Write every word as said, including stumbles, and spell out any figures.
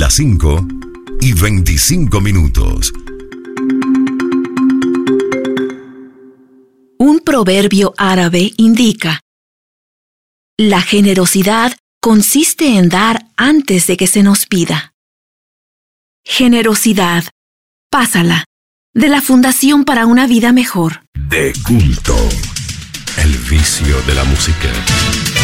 Las cinco y veinticinco minutos. Un proverbio árabe indica: la generosidad consiste en dar antes de que se nos pida. Generosidad. Pásala. De la Fundación para una Vida Mejor. De culto. El vicio de la música.